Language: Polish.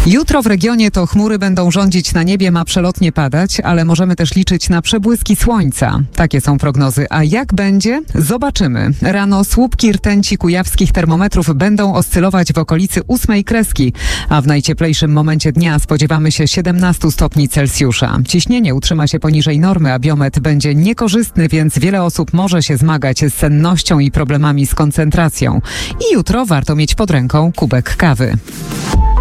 Jutro w regionie to chmury będą rządzić na niebie, ma przelotnie padać, ale możemy też liczyć na przebłyski słońca. Takie są prognozy. A jak będzie? Zobaczymy. Rano słupki rtęci kujawskich termometrów będą oscylować w okolicy 8 kreski, a w najcieplejszym momencie dnia spodziewamy się 17 stopni Celsjusza. Ciśnienie utrzyma się poniżej normy, a biometr będzie niekorzystny, więc wiele osób może się zmagać z sennością i problemami z koncentracją. I jutro warto mieć pod ręką kubek kawy.